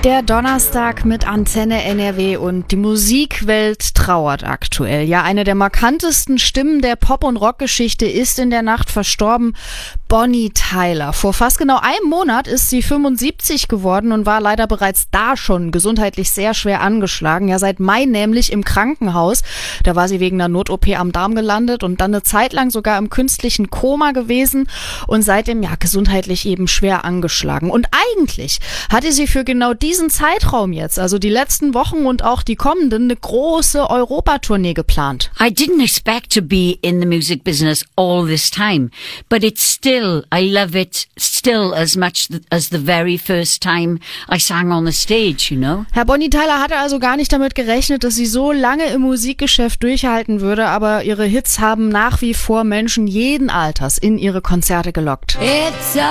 Der Donnerstag mit Antenne NRW und die Musikwelt trauert aktuell. Ja, eine der markantesten Stimmen der Pop- und Rockgeschichte ist in der Nacht verstorben. Bonnie Tyler. Vor fast genau einem Monat ist sie 75 geworden und war leider bereits da schon gesundheitlich sehr schwer angeschlagen. Ja, seit Mai nämlich im Krankenhaus. Da war sie wegen einer Not-OP am Darm gelandet und dann eine Zeit lang sogar im künstlichen Koma gewesen und seitdem ja gesundheitlich eben schwer angeschlagen. Und eigentlich hatte sie für genau diesen Zeitraum jetzt, also die letzten Wochen und auch die kommenden, eine große Europatournee geplant. I didn't expect to be in the music business all this time, but it's still, I love it still as much as the very first time I sang on the stage, you know. Herr Bonnie Tyler hatte also gar nicht damit gerechnet, dass sie so lange im Musikgeschäft durchhalten würde, aber ihre Hits haben nach wie vor Menschen jeden Alters in ihre Konzerte gelockt. It's a